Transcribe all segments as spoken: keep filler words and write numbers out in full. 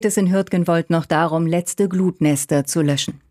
Es in Hürtgenwold noch darum, letzte Glutnester zu löschen.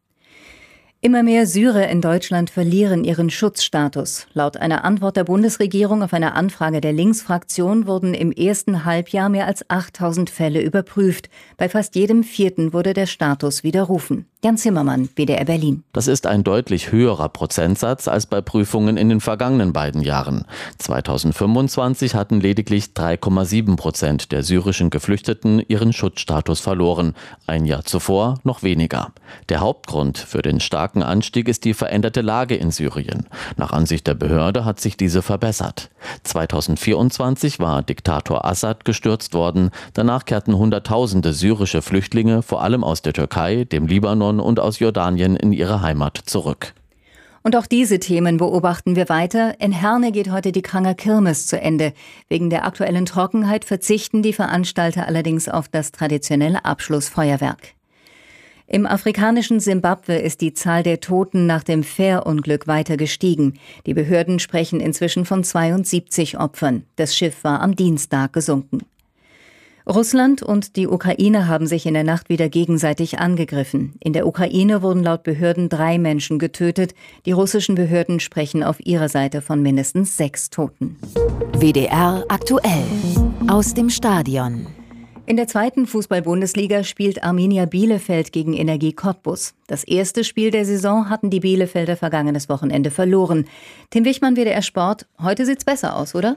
Immer mehr Syrer in Deutschland verlieren ihren Schutzstatus. Laut einer Antwort der Bundesregierung auf eine Anfrage der Linksfraktion wurden im ersten Halbjahr mehr als achttausend Fälle überprüft. Bei fast jedem vierten wurde der Status widerrufen. Jan Zimmermann, W D R Berlin. Das ist ein deutlich höherer Prozentsatz als bei Prüfungen in den vergangenen beiden Jahren. zweitausendfünfundzwanzig hatten lediglich drei Komma sieben Prozent der syrischen Geflüchteten ihren Schutzstatus verloren. Ein Jahr zuvor noch weniger. Der Hauptgrund für den starken Anstieg ist die veränderte Lage in Syrien. Nach Ansicht der Behörde hat sich diese verbessert. zweitausendvierundzwanzig war Diktator Assad gestürzt worden. Danach kehrten Hunderttausende syrische Flüchtlinge, vor allem aus der Türkei, dem Libanon und aus Jordanien, in ihre Heimat zurück. Und auch diese Themen beobachten wir weiter. In Herne geht heute die Kranger Kirmes zu Ende. Wegen der aktuellen Trockenheit verzichten die Veranstalter allerdings auf das traditionelle Abschlussfeuerwerk. Im afrikanischen Simbabwe ist die Zahl der Toten nach dem Fährunglück weiter gestiegen. Die Behörden sprechen inzwischen von zweiundsiebzig Opfern. Das Schiff war am Dienstag gesunken. Russland und die Ukraine haben sich in der Nacht wieder gegenseitig angegriffen. In der Ukraine wurden laut Behörden drei Menschen getötet. Die russischen Behörden sprechen auf ihrer Seite von mindestens sechs Toten. W D R aktuell aus dem Stadion. In der zweiten Fußball-Bundesliga spielt Arminia Bielefeld gegen Energie Cottbus. Das erste Spiel der Saison hatten die Bielefelder vergangenes Wochenende verloren. Tim Wichmann, W D R Sport. Heute sieht's besser aus, oder?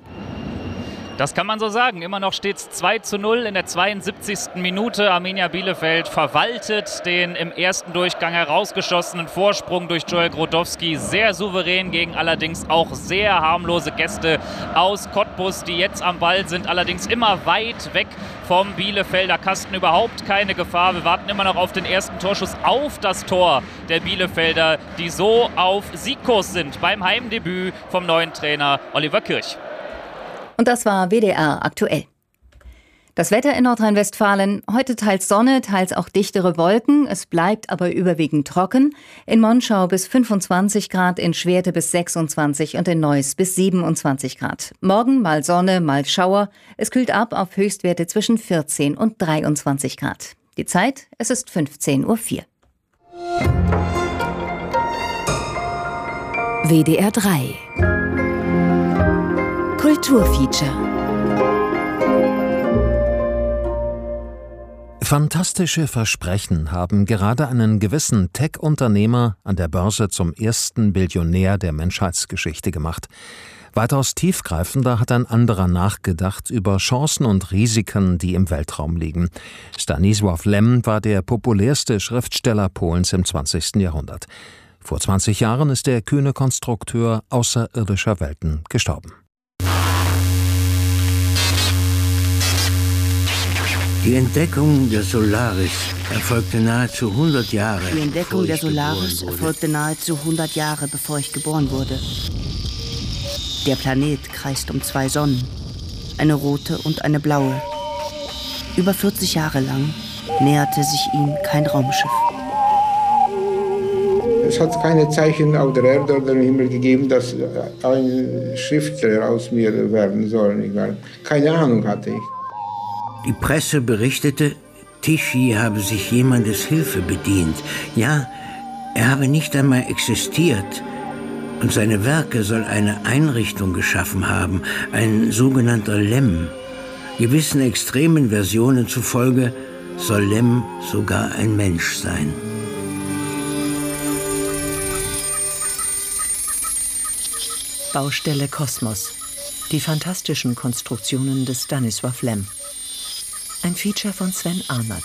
Das kann man so sagen. Immer noch steht es zwei zu null in der zweiundsiebzigsten Minute. Arminia Bielefeld verwaltet den im ersten Durchgang herausgeschossenen Vorsprung durch Joel Grodowski sehr souverän gegen allerdings auch sehr harmlose Gäste aus Cottbus, die jetzt am Ball sind, allerdings immer weit weg vom Bielefelder Kasten. Überhaupt keine Gefahr. Wir warten immer noch auf den ersten Torschuss auf das Tor der Bielefelder, die so auf Siegkurs sind beim Heimdebüt vom neuen Trainer Oliver Kirch. Und das war W D R aktuell. Das Wetter in Nordrhein-Westfalen: heute teils Sonne, teils auch dichtere Wolken. Es bleibt aber überwiegend trocken. In Monschau bis fünfundzwanzig Grad, in Schwerte bis sechsundzwanzig und in Neuss bis siebenundzwanzig Grad. Morgen mal Sonne, mal Schauer. Es kühlt ab auf Höchstwerte zwischen vierzehn und dreiundzwanzig Grad. Die Zeit: es ist fünfzehn Uhr vier. W D R drei Kulturfeature. Fantastische Versprechen haben gerade einen gewissen Tech-Unternehmer an der Börse zum ersten Billionär der Menschheitsgeschichte gemacht. Weitaus tiefgreifender hat ein anderer nachgedacht über Chancen und Risiken, die im Weltraum liegen. Stanisław Lem war der populärste Schriftsteller Polens im zwanzigsten Jahrhundert. Vor zwanzig Jahren ist der kühne Konstrukteur außerirdischer Welten gestorben. Die Entdeckung der Solaris erfolgte nahezu hundert Jahre. Die Entdeckung der Solaris erfolgte nahezu hundert Jahre, bevor ich geboren wurde. Der Planet kreist um zwei Sonnen, eine rote und eine blaue. Über vierzig Jahre lang näherte sich ihm kein Raumschiff. Es hat keine Zeichen auf der Erde oder im Himmel gegeben, dass ein Schriftsteller aus mir werden soll. Keine Ahnung hatte ich. Die Presse berichtete, Tichy habe sich jemandes Hilfe bedient. Ja, er habe nicht einmal existiert. Und seine Werke soll eine Einrichtung geschaffen haben, ein sogenannter Lem. Gewissen extremen Versionen zufolge soll Lem sogar ein Mensch sein. Baustelle Kosmos. Die fantastischen Konstruktionen des Stanisław Lem. Ein Feature von Sven Arnert.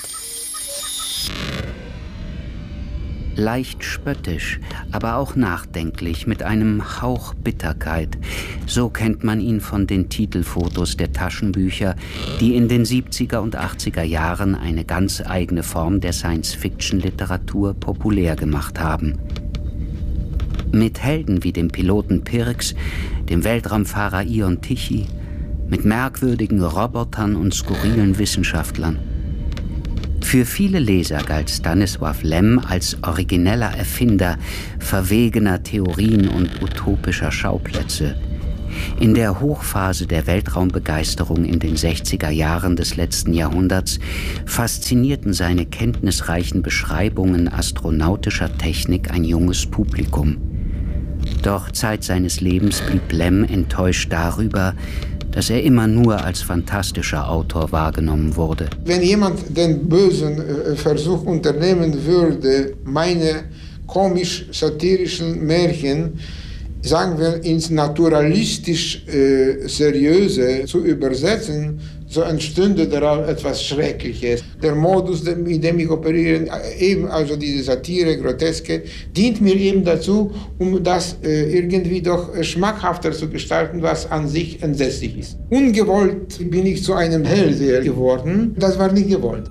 Leicht spöttisch, aber auch nachdenklich, mit einem Hauch Bitterkeit. So kennt man ihn von den Titelfotos der Taschenbücher, die in den siebziger und achtziger Jahren eine ganz eigene Form der Science-Fiction-Literatur populär gemacht haben. Mit Helden wie dem Piloten Pirks, dem Weltraumfahrer Ion Tichy, mit merkwürdigen Robotern und skurrilen Wissenschaftlern. Für viele Leser galt Stanisław Lem als origineller Erfinder verwegener Theorien und utopischer Schauplätze. In der Hochphase der Weltraumbegeisterung in den sechziger Jahren des letzten Jahrhunderts faszinierten seine kenntnisreichen Beschreibungen astronautischer Technik ein junges Publikum. Doch Zeit seines Lebens blieb Lem enttäuscht darüber, dass er immer nur als fantastischer Autor wahrgenommen wurde. Wenn jemand den bösen Versuch unternehmen würde, meine komisch-satirischen Märchen, sagen wir, ins naturalistisch-seriöse äh, zu übersetzen, so entstünde daraus etwas Schreckliches. Der Modus, mit dem ich operiere, eben also diese Satire, Groteske, dient mir eben dazu, um das äh, irgendwie doch schmackhafter zu gestalten, was an sich entsetzlich ist. Ungewollt bin ich zu einem Hellseher geworden. Das war nicht gewollt.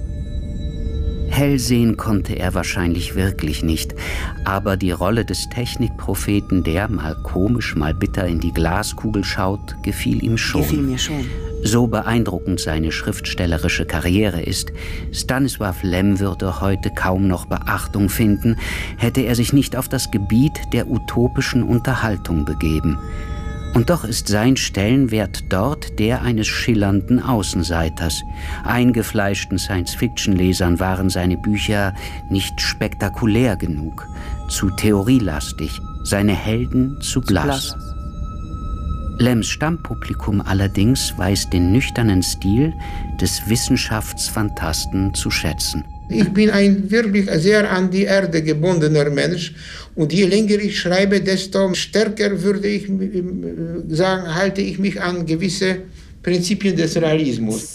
Hell sehen konnte er wahrscheinlich wirklich nicht, aber die Rolle des Technikpropheten, der mal komisch, mal bitter in die Glaskugel schaut, gefiel ihm schon. Gefiel mir schon. So beeindruckend seine schriftstellerische Karriere ist, Stanisław Lem würde heute kaum noch Beachtung finden, hätte er sich nicht auf das Gebiet der utopischen Unterhaltung begeben. Und doch ist sein Stellenwert dort der eines schillernden Außenseiters. Eingefleischten Science-Fiction-Lesern waren seine Bücher nicht spektakulär genug, zu theorielastig, seine Helden zu blass. Lems Stammpublikum allerdings weiß den nüchternen Stil des Wissenschaftsfantasten zu schätzen. Ich bin ein wirklich sehr an die Erde gebundener Mensch und je länger ich schreibe, desto stärker würde ich sagen, halte ich mich an gewisse Prinzipien des Realismus.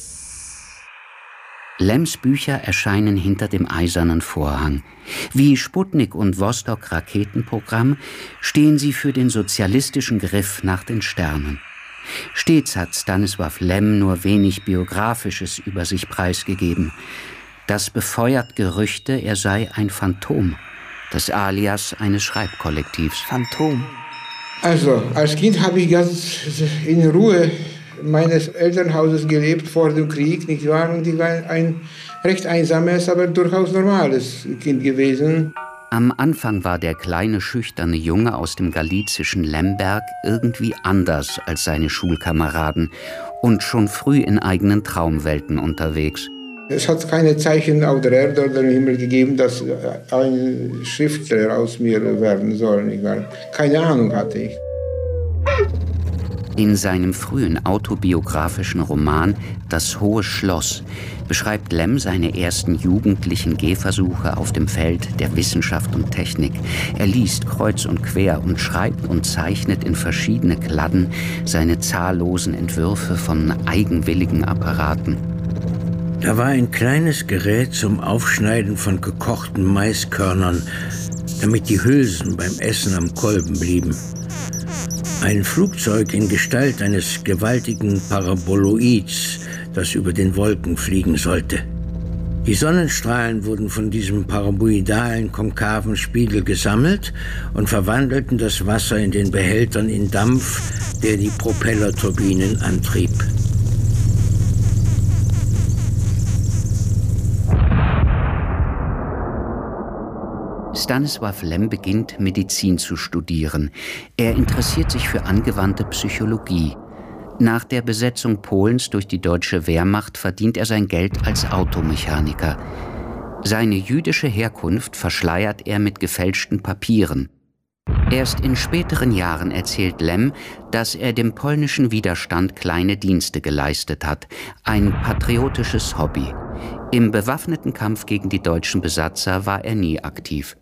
Lems Bücher erscheinen hinter dem eisernen Vorhang. Wie Sputnik und Vostok-Raketenprogramm stehen sie für den sozialistischen Griff nach den Sternen. Stets hat Stanisław Lem nur wenig Biografisches über sich preisgegeben. Das befeuert Gerüchte, er sei ein Phantom, das Alias eines Schreibkollektivs. Phantom. Also, als Kind habe ich ganz in Ruhe meines Elternhauses gelebt vor dem Krieg, nicht wahr? Und ich war ein recht einsames, aber durchaus normales Kind gewesen. Am Anfang war der kleine, schüchterne Junge aus dem galizischen Lemberg irgendwie anders als seine Schulkameraden und schon früh in eigenen Traumwelten unterwegs. Es hat keine Zeichen auf der Erde oder im Himmel gegeben, dass ein Schriftsteller aus mir werden soll. Nicht wahr? Keine Ahnung hatte ich. In seinem frühen autobiografischen Roman »Das hohe Schloss« beschreibt Lem seine ersten jugendlichen Gehversuche auf dem Feld der Wissenschaft und Technik. Er liest kreuz und quer und schreibt und zeichnet in verschiedene Kladden seine zahllosen Entwürfe von eigenwilligen Apparaten. Da war ein kleines Gerät zum Aufschneiden von gekochten Maiskörnern, damit die Hülsen beim Essen am Kolben blieben. Ein Flugzeug in Gestalt eines gewaltigen Paraboloids, das über den Wolken fliegen sollte. Die Sonnenstrahlen wurden von diesem paraboidalen, konkaven Spiegel gesammelt und verwandelten das Wasser in den Behältern in Dampf, der die Propellerturbinen antrieb. Stanisław Lem beginnt, Medizin zu studieren. Er interessiert sich für angewandte Psychologie. Nach der Besetzung Polens durch die deutsche Wehrmacht verdient er sein Geld als Automechaniker. Seine jüdische Herkunft verschleiert er mit gefälschten Papieren. Erst in späteren Jahren erzählt Lem, dass er dem polnischen Widerstand kleine Dienste geleistet hat. Ein patriotisches Hobby. Im bewaffneten Kampf gegen die deutschen Besatzer war er nie aktiv.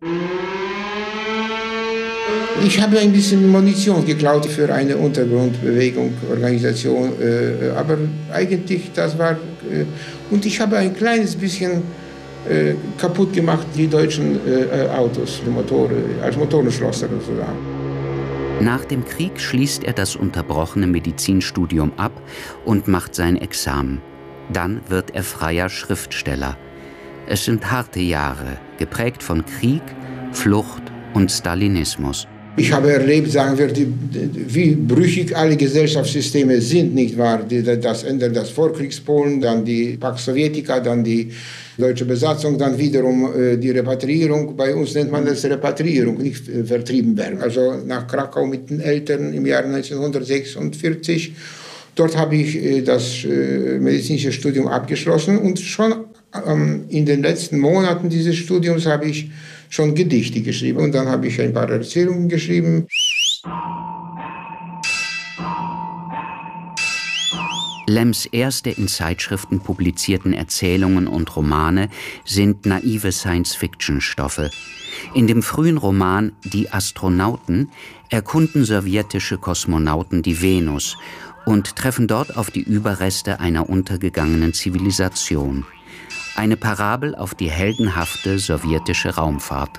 Ich habe ein bisschen Munition geklaut für eine Untergrundbewegung, Organisation, äh, aber eigentlich das war... Äh, und ich habe ein kleines bisschen äh, kaputt gemacht, die deutschen äh, Autos, die Motoren, als Motorenschlosser sozusagen. Nach dem Krieg schließt er das unterbrochene Medizinstudium ab und macht sein Examen. Dann wird er freier Schriftsteller. Es sind harte Jahre, geprägt von Krieg, Flucht und Stalinismus. Ich habe erlebt, sagen wir, die, wie brüchig alle Gesellschaftssysteme sind, nicht wahr? Das Ende des Vorkriegspolen, dann die Pax Sovietica, dann die deutsche Besatzung, dann wiederum äh, die Repatriierung. Bei uns nennt man das Repatriierung, nicht äh, vertrieben werden. Also nach Krakau mit den Eltern im Jahr neunzehnhundertsechsundvierzig. Dort habe ich äh, das äh, medizinische Studium abgeschlossen und schon ähm, in den letzten Monaten dieses Studiums habe ich schon Gedichte geschrieben und dann habe ich ein paar Erzählungen geschrieben. Lems erste in Zeitschriften publizierten Erzählungen und Romane sind naive Science-Fiction-Stoffe. In dem frühen Roman »Die Astronauten« erkunden sowjetische Kosmonauten die Venus und treffen dort auf die Überreste einer untergegangenen Zivilisation. Eine Parabel auf die heldenhafte sowjetische Raumfahrt.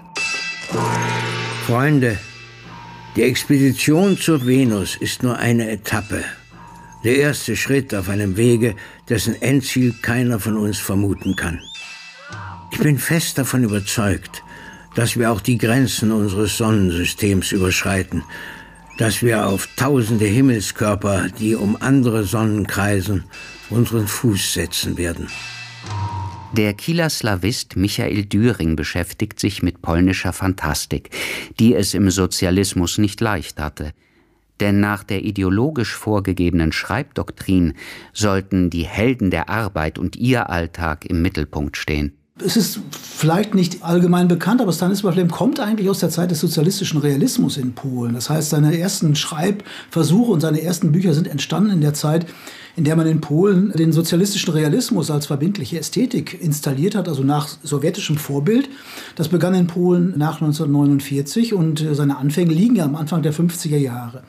Freunde, die Expedition zur Venus ist nur eine Etappe. Der erste Schritt auf einem Wege, dessen Endziel keiner von uns vermuten kann. Ich bin fest davon überzeugt, dass wir auch die Grenzen unseres Sonnensystems überschreiten, dass wir auf tausende Himmelskörper, die um andere Sonnen kreisen, unseren Fuß setzen werden. Der Kieler Slawist Michael Düring beschäftigt sich mit polnischer Fantastik, die es im Sozialismus nicht leicht hatte. Denn nach der ideologisch vorgegebenen Schreibdoktrin sollten die Helden der Arbeit und ihr Alltag im Mittelpunkt stehen. Es ist vielleicht nicht allgemein bekannt, aber Stanisław Lem kommt eigentlich aus der Zeit des sozialistischen Realismus in Polen. Das heißt, seine ersten Schreibversuche und seine ersten Bücher sind entstanden in der Zeit, in der man in Polen den sozialistischen Realismus als verbindliche Ästhetik installiert hat, also nach sowjetischem Vorbild. Das begann in Polen nach neunzehnhundertneunundvierzig und seine Anfänge liegen ja am Anfang der fünfziger Jahre.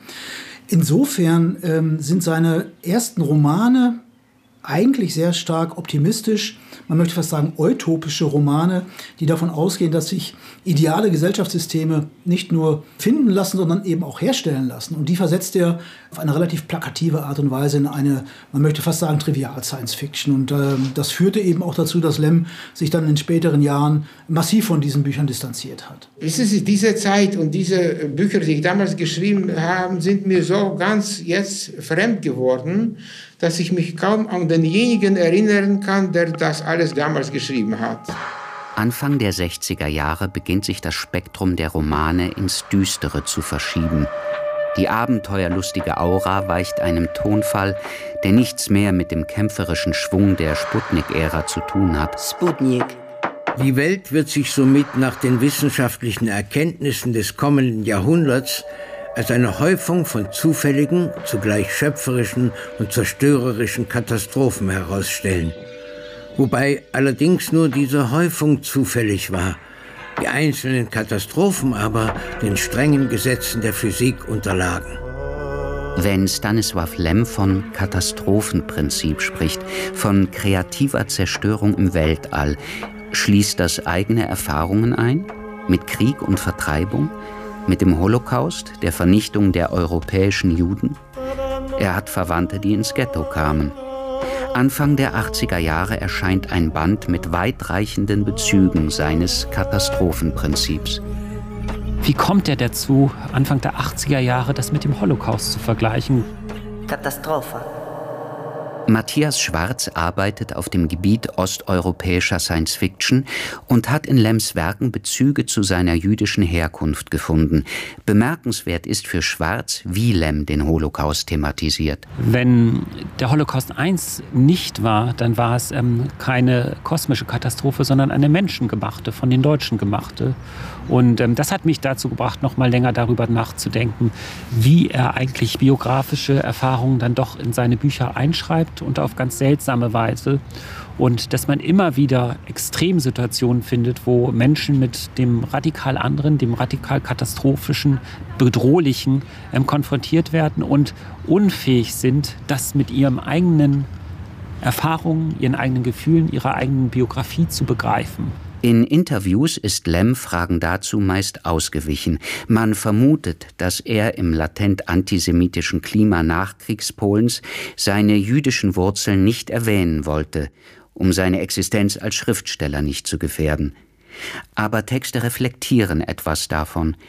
Insofern ähm, sind seine ersten Romane eigentlich sehr stark optimistisch, man möchte fast sagen utopische Romane, die davon ausgehen, dass sich ideale Gesellschaftssysteme nicht nur finden lassen, sondern eben auch herstellen lassen. Und die versetzt er auf eine relativ plakative Art und Weise in eine, man möchte fast sagen, Trivial-Science-Fiction. Und äh, das führte eben auch dazu, dass Lem sich dann in späteren Jahren massiv von diesen Büchern distanziert hat. Wissen Sie, diese Zeit und diese Bücher, die ich damals geschrieben habe, sind mir so ganz jetzt fremd geworden, dass ich mich kaum an denjenigen erinnern kann, der das alles damals geschrieben hat. Anfang der sechziger Jahre beginnt sich das Spektrum der Romane ins Düstere zu verschieben. Die abenteuerlustige Aura weicht einem Tonfall, der nichts mehr mit dem kämpferischen Schwung der Sputnik-Ära zu tun hat. Sputnik. Die Welt wird sich somit nach den wissenschaftlichen Erkenntnissen des kommenden Jahrhunderts als eine Häufung von zufälligen, zugleich schöpferischen und zerstörerischen Katastrophen herausstellen. Wobei allerdings nur diese Häufung zufällig war, die einzelnen Katastrophen aber den strengen Gesetzen der Physik unterlagen. Wenn Stanisław Lem von Katastrophenprinzip spricht, von kreativer Zerstörung im Weltall, schließt das eigene Erfahrungen ein? Mit Krieg und Vertreibung? Mit dem Holocaust, der Vernichtung der europäischen Juden? Er hat Verwandte, die ins Ghetto kamen. Anfang der achtziger Jahre erscheint ein Band mit weitreichenden Bezügen seines Katastrophenprinzips. Wie kommt er dazu, Anfang der achtziger Jahre das mit dem Holocaust zu vergleichen? Katastrophe. Matthias Schwarz arbeitet auf dem Gebiet osteuropäischer Science-Fiction und hat in Lems Werken Bezüge zu seiner jüdischen Herkunft gefunden. Bemerkenswert ist für Schwarz, wie Lem den Holocaust thematisiert. Wenn der Holocaust eins nicht war, dann war es ähm, keine kosmische Katastrophe, sondern eine menschengemachte, von den Deutschen gemachte. Und ähm, das hat mich dazu gebracht, noch mal länger darüber nachzudenken, wie er eigentlich biografische Erfahrungen dann doch in seine Bücher einschreibt und auf ganz seltsame Weise. Und dass man immer wieder Extremsituationen findet, wo Menschen mit dem radikal anderen, dem radikal katastrophischen, bedrohlichen ähm, konfrontiert werden und unfähig sind, das mit ihren eigenen Erfahrungen, ihren eigenen Gefühlen, ihrer eigenen Biografie zu begreifen. In Interviews ist Lem Fragen dazu meist ausgewichen. Man vermutet, dass er im latent antisemitischen Klima Nachkriegspolens seine jüdischen Wurzeln nicht erwähnen wollte, um seine Existenz als Schriftsteller nicht zu gefährden. Aber Texte reflektieren etwas davon.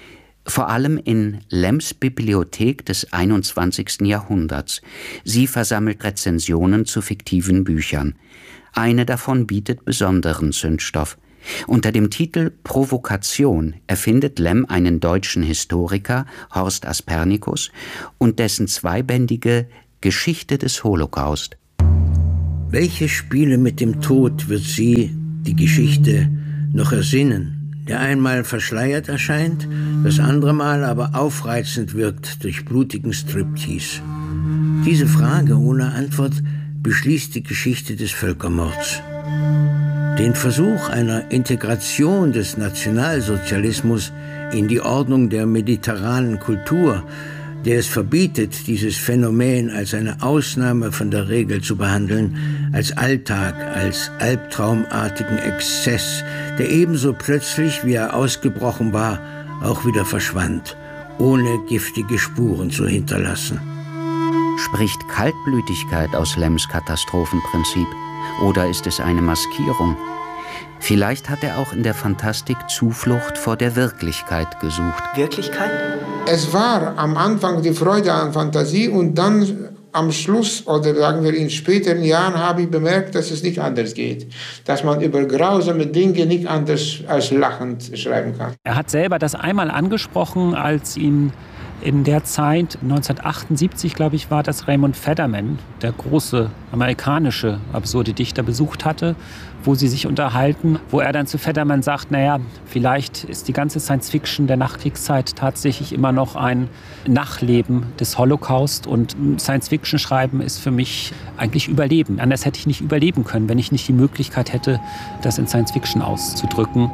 Vor allem in Lemms Bibliothek des einundzwanzigsten Jahrhunderts. Sie versammelt Rezensionen zu fiktiven Büchern. Eine davon bietet besonderen Zündstoff. Unter dem Titel Provokation erfindet Lemm einen deutschen Historiker, Horst Aspernicus, und dessen zweibändige Geschichte des Holocaust. Welche Spiele mit dem Tod wird sie, die Geschichte, noch ersinnen? Der einmal verschleiert erscheint, das andere Mal aber aufreizend wirkt durch blutigen Striptease. Diese Frage ohne Antwort beschließt die Geschichte des Völkermords. Den Versuch einer Integration des Nationalsozialismus in die Ordnung der mediterranen Kultur, der es verbietet, dieses Phänomen als eine Ausnahme von der Regel zu behandeln, als Alltag, als albtraumartigen Exzess, der ebenso plötzlich, wie er ausgebrochen war, auch wieder verschwand, ohne giftige Spuren zu hinterlassen. Spricht Kaltblütigkeit aus Lemms Katastrophenprinzip? Oder ist es eine Maskierung? Vielleicht hat er auch in der Fantastik Zuflucht vor der Wirklichkeit gesucht. Wirklichkeit? Es war am Anfang die Freude an Fantasie und dann am Schluss oder sagen wir in späteren Jahren habe ich bemerkt, dass es nicht anders geht. Dass man über grausame Dinge nicht anders als lachend schreiben kann. Er hat selber das einmal angesprochen, als ihm in der Zeit, neunzehnhundertachtundsiebzig, glaube ich, war das, Raymond Federman, der große amerikanische absurde Dichter, besucht hatte, wo sie sich unterhalten, wo er dann zu Federman sagt, naja, vielleicht ist die ganze Science-Fiction der Nachkriegszeit tatsächlich immer noch ein Nachleben des Holocaust und Science-Fiction schreiben ist für mich eigentlich Überleben. Anders hätte ich nicht überleben können, wenn ich nicht die Möglichkeit hätte, das in Science-Fiction auszudrücken.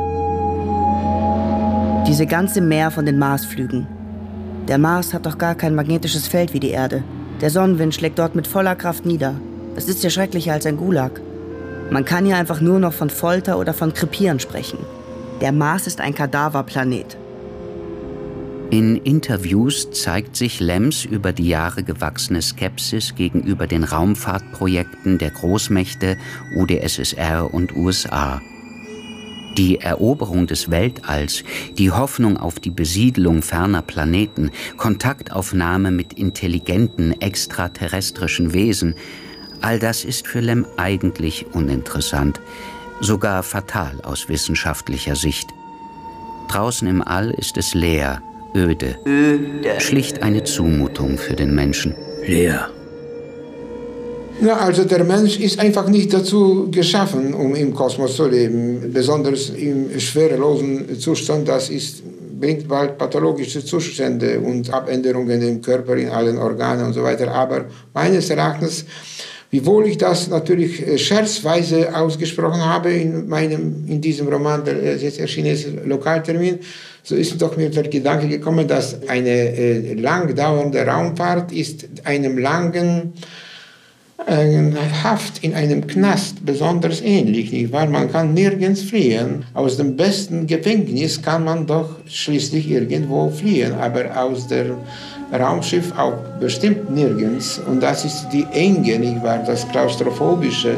Diese ganze Meer von den Marsflügen. Der Mars hat doch gar kein magnetisches Feld wie die Erde. Der Sonnenwind schlägt dort mit voller Kraft nieder. Das ist ja schrecklicher als ein Gulag. Man kann hier einfach nur noch von Folter oder von Krepieren sprechen. Der Mars ist ein Kadaverplanet. In Interviews zeigt sich Lemms über die Jahre gewachsene Skepsis gegenüber den Raumfahrtprojekten der Großmächte U d S S R und U S A. Die Eroberung des Weltalls, die Hoffnung auf die Besiedlung ferner Planeten, Kontaktaufnahme mit intelligenten, extraterrestrischen Wesen, all das ist für Lemm eigentlich uninteressant, sogar fatal aus wissenschaftlicher Sicht. Draußen im All ist es leer, öde, schlicht eine Zumutung für den Menschen. Leer. Ja, also der Mensch ist einfach nicht dazu geschaffen, um im Kosmos zu leben. Besonders im schwerelosen Zustand, das ist, bringt bald pathologische Zustände und Abänderungen im Körper, in allen Organen und so weiter. Aber meines Erachtens, wiewohl ich das natürlich scherzweise ausgesprochen habe in, meinem, in diesem Roman, der jetzt erschienen ist, Lokaltermin, so ist doch mir der Gedanke gekommen, dass eine äh, lang dauernde Raumfahrt ist einem langen Haft in einem Knast besonders ähnlich, nicht wahr? Man kann nirgends fliehen. Aus dem besten Gefängnis kann man doch schließlich irgendwo fliehen, aber aus dem Raumschiff auch bestimmt nirgends. Und das ist die Enge, nicht wahr? Das Klaustrophobische.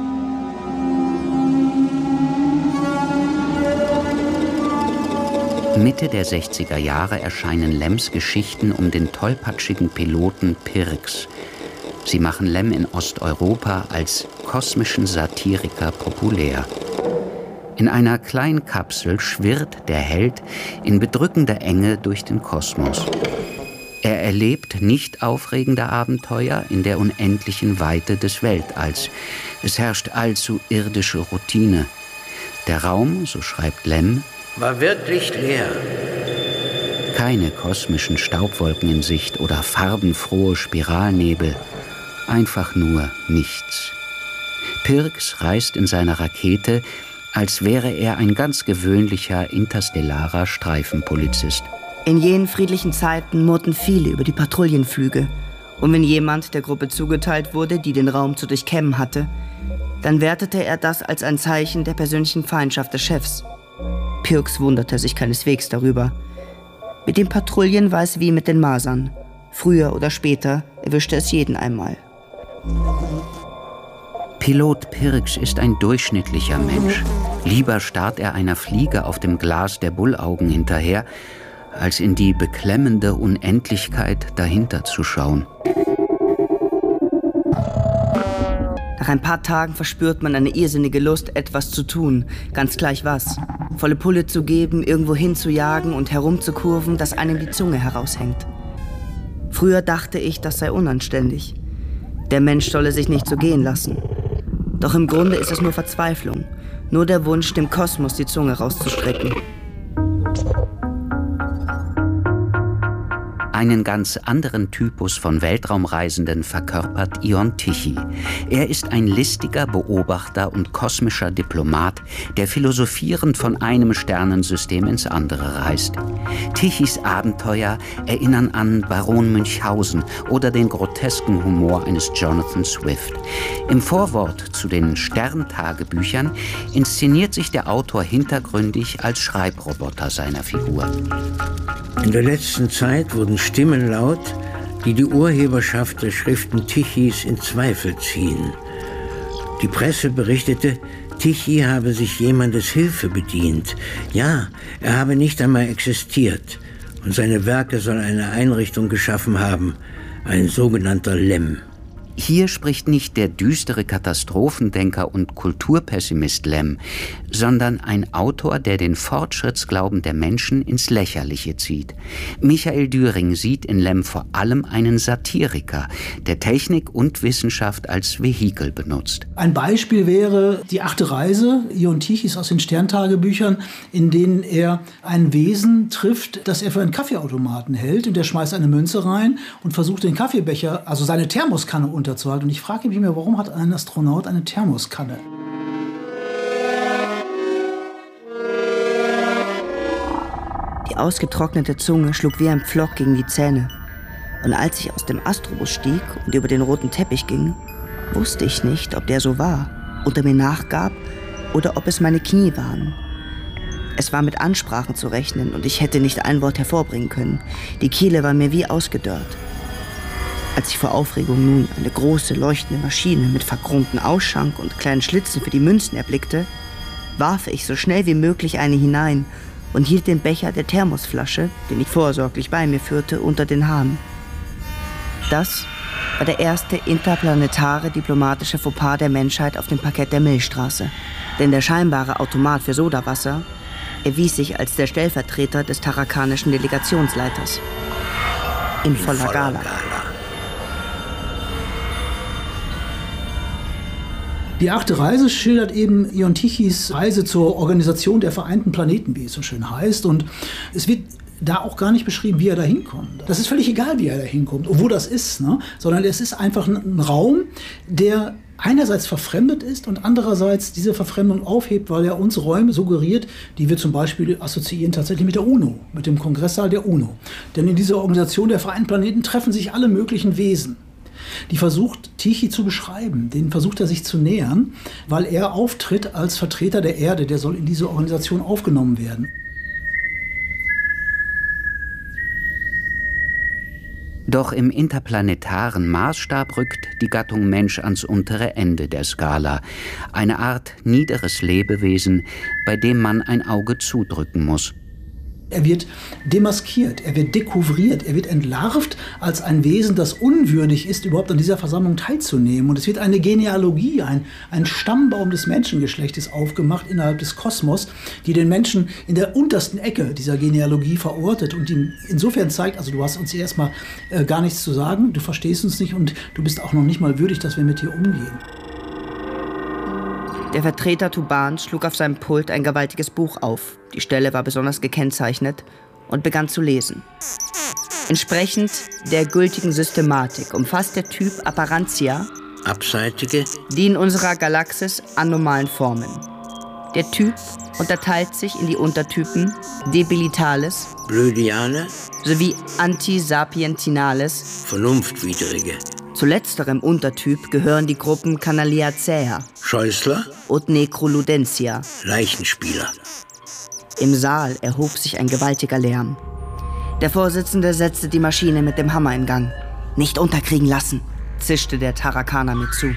Mitte der sechziger Jahre erscheinen Lemms Geschichten um den tollpatschigen Piloten Pirks. Sie machen Lemm in Osteuropa als kosmischen Satiriker populär. In einer kleinen Kapsel schwirrt der Held in bedrückender Enge durch den Kosmos. Er erlebt nicht aufregende Abenteuer in der unendlichen Weite des Weltalls. Es herrscht allzu irdische Routine. Der Raum, so schreibt Lemm, war wirklich leer. Keine kosmischen Staubwolken in Sicht oder farbenfrohe Spiralnebel. Einfach nur nichts. Pirks reist in seiner Rakete, als wäre er ein ganz gewöhnlicher interstellarer Streifenpolizist. In jenen friedlichen Zeiten murrten viele über die Patrouillenflüge. Und wenn jemand der Gruppe zugeteilt wurde, die den Raum zu durchkämmen hatte, dann wertete er das als ein Zeichen der persönlichen Feindschaft des Chefs. Pirks wunderte sich keineswegs darüber. Mit den Patrouillen war es wie mit den Masern. Früher oder später erwischte es jeden einmal. Pilot Pirks ist ein durchschnittlicher Mensch. Lieber starrt er einer Fliege auf dem Glas der Bullaugen hinterher, als in die beklemmende Unendlichkeit dahinter zu schauen. Nach ein paar Tagen verspürt man eine irrsinnige Lust, etwas zu tun, ganz gleich was. Volle Pulle zu geben, irgendwo hinzujagen und herumzukurven, dass einem die Zunge heraushängt. Früher dachte ich, das sei unanständig. Der Mensch solle sich nicht so gehen lassen. Doch im Grunde ist es nur Verzweiflung, nur der Wunsch, dem Kosmos die Zunge rauszustrecken. Einen ganz anderen Typus von Weltraumreisenden verkörpert Ion Tichy. Er ist ein listiger Beobachter und kosmischer Diplomat, der philosophierend von einem Sternensystem ins andere reist. Tichys Abenteuer erinnern an Baron Münchhausen oder den grotesken Humor eines Jonathan Swift. Im Vorwort zu den Sterntagebüchern inszeniert sich der Autor hintergründig als Schreibroboter seiner Figur. In der letzten Zeit wurden Stimmen laut, die die Urheberschaft der Schriften Tichys in Zweifel ziehen. Die Presse berichtete, Tichy habe sich jemandes Hilfe bedient. Ja, er habe nicht einmal existiert. Und seine Werke soll eine Einrichtung geschaffen haben, ein sogenannter Lem. Hier spricht nicht der düstere Katastrophendenker und Kulturpessimist Lem, sondern ein Autor, der den Fortschrittsglauben der Menschen ins Lächerliche zieht. Michael Düring sieht in Lem vor allem einen Satiriker, der Technik und Wissenschaft als Vehikel benutzt. Ein Beispiel wäre die achte Reise Ion Tichys aus den Sterntagebüchern, in denen er ein Wesen trifft, das er für einen Kaffeeautomaten hält, und der schmeißt eine Münze rein und versucht den Kaffeebecher, also seine Thermoskanne unter Und ich frage mich immer, warum hat ein Astronaut eine Thermoskanne? Die ausgetrocknete Zunge schlug wie ein Pflock gegen die Zähne. Und als ich aus dem Astrobus stieg und über den roten Teppich ging, wusste ich nicht, ob der so war, unter mir nachgab oder ob es meine Knie waren. Es war mit Ansprachen zu rechnen und ich hätte nicht ein Wort hervorbringen können. Die Kehle war mir wie ausgedörrt. Als ich vor Aufregung nun eine große, leuchtende Maschine mit verchromtem Ausschank und kleinen Schlitzen für die Münzen erblickte, warf ich so schnell wie möglich eine hinein und hielt den Becher der Thermosflasche, den ich vorsorglich bei mir führte, unter den Hahn. Das war der erste interplanetare diplomatische Fauxpas der Menschheit auf dem Parkett der Milchstraße. Denn der scheinbare Automat für Sodawasser erwies sich als der Stellvertreter des tarakanischen Delegationsleiters. In voller Gala. Die achte Reise schildert eben Ion Tichys Reise zur Organisation der Vereinten Planeten, wie es so schön heißt. Und es wird da auch gar nicht beschrieben, wie er da hinkommt. Das ist völlig egal, wie er da hinkommt und wo das ist, ne? Sondern es ist einfach ein Raum, der einerseits verfremdet ist und andererseits diese Verfremdung aufhebt, weil er uns Räume suggeriert, die wir zum Beispiel assoziieren tatsächlich mit der UNO, mit dem Kongresssaal der UNO. Denn in dieser Organisation der Vereinten Planeten treffen sich alle möglichen Wesen. Die versucht Tichy zu beschreiben, denen versucht er sich zu nähern, weil er auftritt als Vertreter der Erde, der soll in diese Organisation aufgenommen werden. Doch im interplanetaren Maßstab rückt die Gattung Mensch ans untere Ende der Skala, eine Art niederes Lebewesen, bei dem man ein Auge zudrücken muss. Er wird demaskiert, er wird dekouvriert, er wird entlarvt als ein Wesen, das unwürdig ist, überhaupt an dieser Versammlung teilzunehmen. Und es wird eine Genealogie, ein, ein Stammbaum des Menschengeschlechtes aufgemacht innerhalb des Kosmos, die den Menschen in der untersten Ecke dieser Genealogie verortet und ihm insofern zeigt, also du hast uns hier erstmal äh, gar nichts zu sagen, du verstehst uns nicht und du bist auch noch nicht mal würdig, dass wir mit dir umgehen. Der Vertreter Tubans schlug auf seinem Pult ein gewaltiges Buch auf. Die Stelle war besonders gekennzeichnet und begann zu lesen. Entsprechend der gültigen Systematik umfasst der Typ Aparantia abseitige, die in unserer Galaxis anomalen Formen. Der Typ unterteilt sich in die Untertypen Debilitalis, Blödiane sowie Antisapientinales, Vernunftwidrige. Zu letzterem Untertyp gehören die Gruppen Canaliacea, Scheußler und Necroludentia, Leichenspieler. Im Saal erhob sich ein gewaltiger Lärm. Der Vorsitzende setzte die Maschine mit dem Hammer in Gang. Nicht unterkriegen lassen, zischte der Tarakaner mir zu.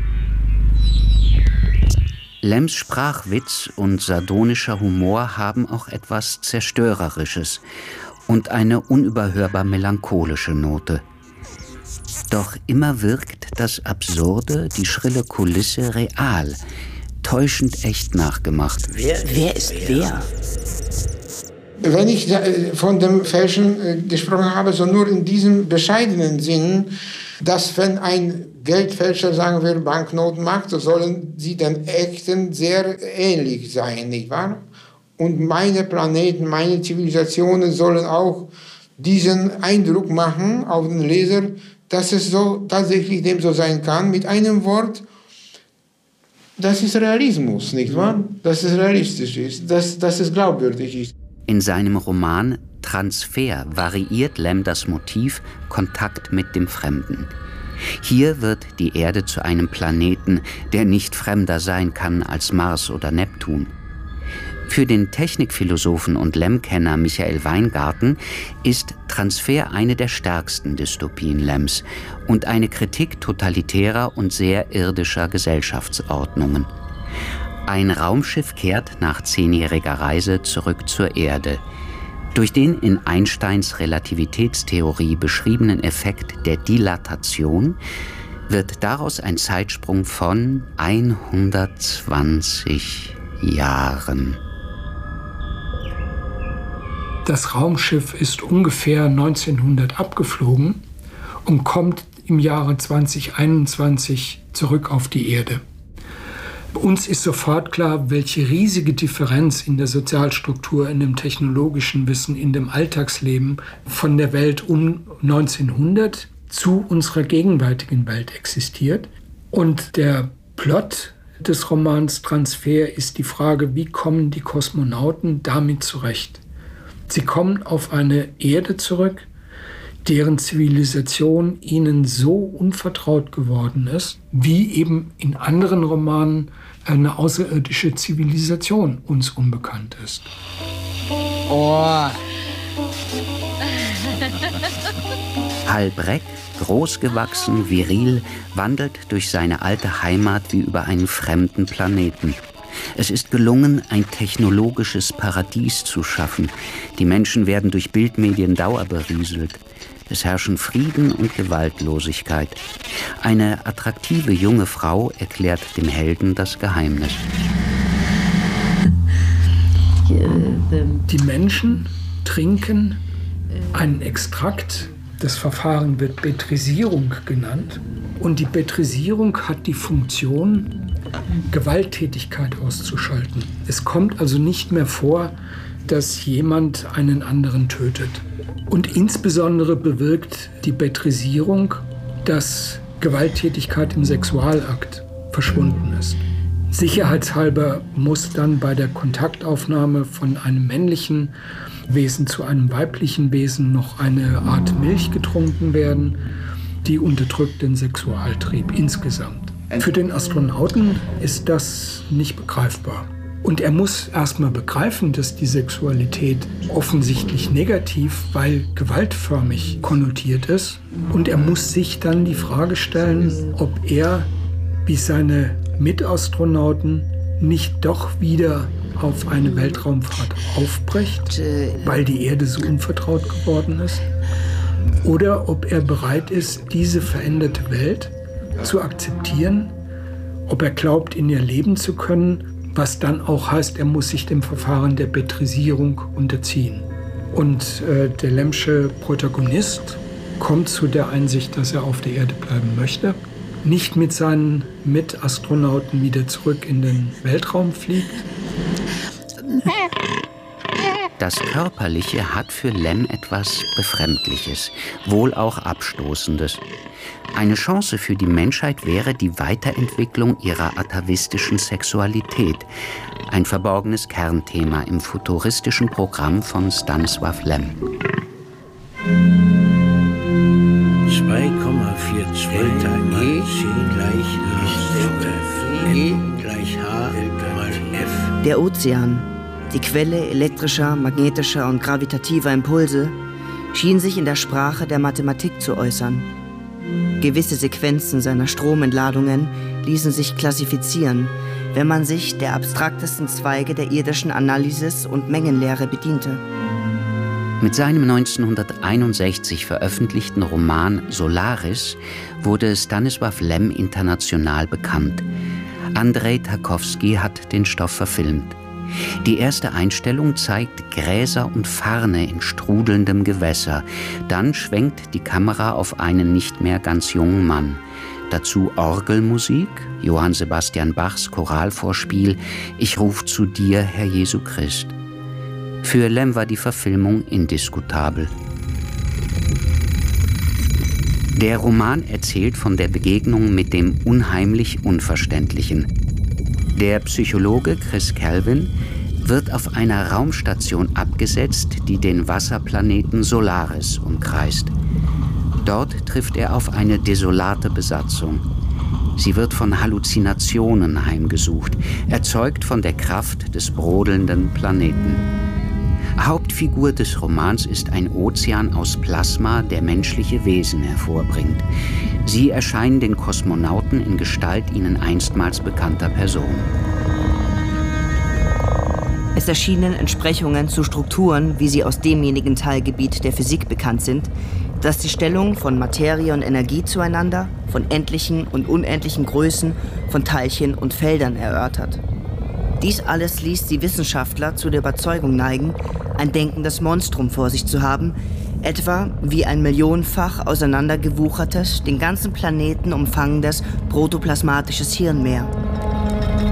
Lems Sprachwitz und sardonischer Humor haben auch etwas Zerstörerisches. und eine unüberhörbar melancholische Note. Doch immer wirkt das Absurde, die schrille Kulisse real, täuschend echt nachgemacht. Wer, wer ist wer? Wenn ich von dem Fälschen gesprochen habe, so nur in diesem bescheidenen Sinn, dass wenn ein Geldfälscher, sagen wir, Banknoten macht, so sollen sie den echten sehr ähnlich sein, nicht wahr? Und meine Planeten, meine Zivilisationen sollen auch diesen Eindruck machen auf den Leser, dass es so tatsächlich dem so sein kann. Mit einem Wort, das ist Realismus, nicht wahr? Dass es realistisch ist, dass, dass es glaubwürdig ist. In seinem Roman Transfer variiert Lem das Motiv Kontakt mit dem Fremden. Hier wird die Erde zu einem Planeten, der nicht fremder sein kann als Mars oder Neptun. Für den Technikphilosophen und Lem-Kenner Michael Weingarten ist Transfer eine der stärksten Dystopien Lems und eine Kritik totalitärer und sehr irdischer Gesellschaftsordnungen. Ein Raumschiff kehrt nach zehnjähriger Reise zurück zur Erde. Durch den in Einsteins Relativitätstheorie beschriebenen Effekt der Dilatation wird daraus ein Zeitsprung von hundertzwanzig Jahren. Das Raumschiff ist ungefähr neunzehnhundert abgeflogen und kommt im Jahre zweitausendeinundzwanzig zurück auf die Erde. Uns ist sofort klar, welche riesige Differenz in der Sozialstruktur, in dem technologischen Wissen, in dem Alltagsleben von der Welt um neunzehnhundert zu unserer gegenwärtigen Welt existiert. Und der Plot des Romans Transfer ist die Frage, wie kommen die Kosmonauten damit zurecht? Sie kommen auf eine Erde zurück, deren Zivilisation ihnen so unvertraut geworden ist, wie eben in anderen Romanen eine außerirdische Zivilisation uns unbekannt ist. Oh. Halbreck, großgewachsen, viril, wandelt durch seine alte Heimat wie über einen fremden Planeten. Es ist gelungen, ein technologisches Paradies zu schaffen. Die Menschen werden durch Bildmedien dauerberieselt. Es herrschen Frieden und Gewaltlosigkeit. Eine attraktive junge Frau erklärt dem Helden das Geheimnis. Die Menschen trinken einen Extrakt. Das Verfahren wird Betrisierung genannt. Und die Betrisierung hat die Funktion, Gewalttätigkeit auszuschalten. Es kommt also nicht mehr vor, dass jemand einen anderen tötet. Und insbesondere bewirkt die Betrisierung, dass Gewalttätigkeit im Sexualakt verschwunden ist. Sicherheitshalber muss dann bei der Kontaktaufnahme von einem männlichen Wesen zu einem weiblichen Wesen noch eine Art Milch getrunken werden, die unterdrückt den Sexualtrieb insgesamt. Für den Astronauten ist das nicht begreifbar. Und er muss erstmal begreifen, dass die Sexualität offensichtlich negativ, weil gewaltförmig konnotiert ist. Und er muss sich dann die Frage stellen, ob er, wie seine Mitastronauten, nicht doch wieder auf eine Weltraumfahrt aufbricht, weil die Erde so unvertraut geworden ist. Oder ob er bereit ist, diese veränderte Welt zu akzeptieren, ob er glaubt, in ihr leben zu können, was dann auch heißt, er muss sich dem Verfahren der Betrisierung unterziehen. Und äh, der Lemsche Protagonist kommt zu der Einsicht, dass er auf der Erde bleiben möchte, nicht mit seinen Mitastronauten wieder zurück in den Weltraum fliegt. Das Körperliche hat für Lem etwas Befremdliches, wohl auch Abstoßendes. Eine Chance für die Menschheit wäre die Weiterentwicklung ihrer atavistischen Sexualität, ein verborgenes Kernthema im futuristischen Programm von Stanisław Lem. zwei Komma zweiundvierzig Delta E gleich E gleich H mal F. Der Ozean, die Quelle elektrischer, magnetischer und gravitativer Impulse, schien sich in der Sprache der Mathematik zu äußern. Gewisse Sequenzen seiner Stromentladungen ließen sich klassifizieren, wenn man sich der abstraktesten Zweige der irdischen Analysis und Mengenlehre bediente. Mit seinem neunzehnhunderteinundsechzig veröffentlichten Roman Solaris wurde Stanisław Lem international bekannt. Andrzej Tarkowski hat den Stoff verfilmt. Die erste Einstellung zeigt Gräser und Farne in strudelndem Gewässer. Dann schwenkt die Kamera auf einen nicht mehr ganz jungen Mann. Dazu Orgelmusik, Johann Sebastian Bachs Choralvorspiel »Ich ruf zu dir, Herr Jesu Christ«. Für Lem war die Verfilmung indiskutabel. Der Roman erzählt von der Begegnung mit dem unheimlich Unverständlichen. Der Psychologe Chris Calvin wird auf einer Raumstation abgesetzt, die den Wasserplaneten Solaris umkreist. Dort trifft er auf eine desolate Besatzung. Sie wird von Halluzinationen heimgesucht, erzeugt von der Kraft des brodelnden Planeten. Hauptfigur des Romans ist ein Ozean aus Plasma, der menschliche Wesen hervorbringt. Sie erscheinen den Kosmonauten in Gestalt ihnen einstmals bekannter Personen. Es erschienen Entsprechungen zu Strukturen, wie sie aus demjenigen Teilgebiet der Physik bekannt sind, das die Stellung von Materie und Energie zueinander, von endlichen und unendlichen Größen, von Teilchen und Feldern erörtert. Dies alles ließ die Wissenschaftler zu der Überzeugung neigen, ein denkendes Monstrum vor sich zu haben, etwa wie ein millionenfach auseinandergewuchertes, den ganzen Planeten umfangendes protoplasmatisches Hirnmeer.